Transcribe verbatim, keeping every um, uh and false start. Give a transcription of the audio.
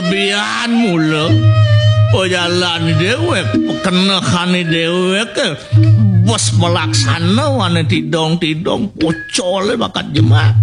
kelebihanmu lho. Oyalan dewek, kenekane dewek, bos pelaksana wane tidong-tidong pocole bakat jemaah.